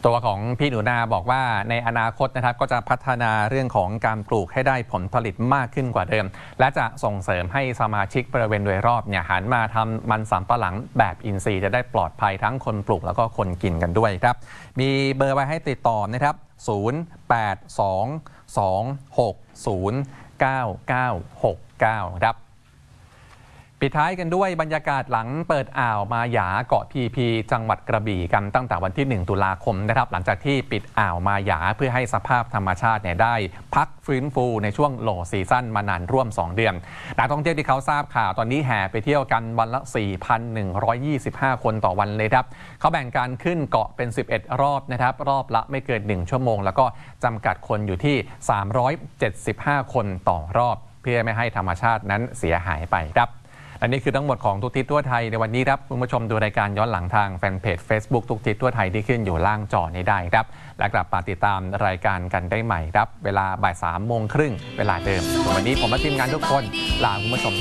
ตัวของพี่หนูนาบอกว่าในอนาคตนะครับก็จะพัฒนาเรื่องของการปลูกให้ได้ผลผลิตมากขึ้นกว่าเดิมและจะส่งเสริมให้สมาชิกบริเวณโดยรอบหันมาทำมันสำปะหลังแบบอินทรีย์จะได้ปลอดภัยทั้งคนปลูกแล้วก็คนกินกันด้วยครับมีเบอร์ไว้ให้ติดต่อนะครับ0822609969ครับปิดท้ายกันด้วยบรรยากาศหลังเปิดอ่าวมาหยาเกาะพีพีจังหวัดกระบี่กันตั้งแต่วันที่1ตุลาคมนะครับหลังจากที่ปิดอ่าวมาหยาเพื่อให้สภาพธรรมชาติได้พักฟื้นฟูในช่วงโลว์ซีซั่นมานานร่วม2เดือนนักท่องเที่ยวที่เขาทราบข่าวตอนนี้แห่ไปเที่ยวกันวันละ 4,125 คนต่อวันเลยครับเขาแบ่งการขึ้นเกาะเป็น11รอบนะครับรอบละไม่เกิน1ชั่วโมงแล้วก็จำกัดคนอยู่ที่375คนต่อรอบเพื่อไม่ให้ธรรมชาตินั้นเสียหายไปครับและนี่คือทั้งหมดของทุกทิศทั่วไทยในวันนี้ครับคุณผู้ชมดูรายการย้อนหลังทางแฟนเพจ Facebook ทุกทิศทั่วไทยที่ขึ้นอยู่ล่างจอนี้ได้ครับและกลับมาติดตามรายการกันได้ใหม่ครับเวลาบ่าย 3:30 เวลาเดิมวันนี้ผมและทีมงานทุกคนลาคุณผู้ชม